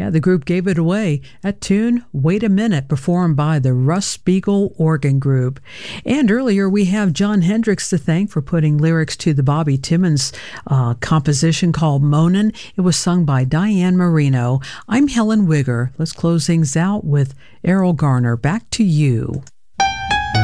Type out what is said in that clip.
Yeah, the group gave it away. That tune, Wait a Minute, performed by the Russ Spiegel Organ Group. And earlier we have Jon Hendricks to thank for putting lyrics to the Bobby Timmons composition called Moanin'. It was sung by Diane Marino. I'm Helen Wigger. Let's close things out with Errol Garner. Back to you.